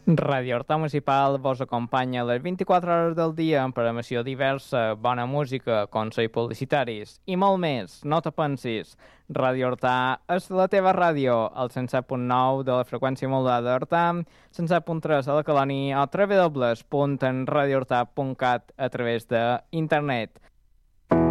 Ràdio Horta Municipal vos acompanya les 24 hores del dia amb programació diversa, bona música, consells publicitaris i molt més. No te pensis. Ràdio Horta és la teva ràdio, al 107.9 de la freqüència modulada d'Horta, 107.3 a la Colònia o www.enradiohorta.cat a través d'internet.